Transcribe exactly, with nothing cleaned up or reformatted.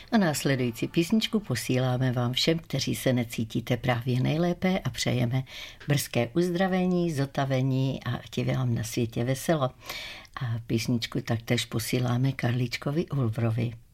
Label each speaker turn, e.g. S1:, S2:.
S1: A následující písničku posíláme vám všem, kteří se necítíte právě nejlépe a přejeme brzké uzdravení, zotavení a ať je vám na světě veselo. A písničku taktéž posíláme Karlíčkovi Ulvrovi.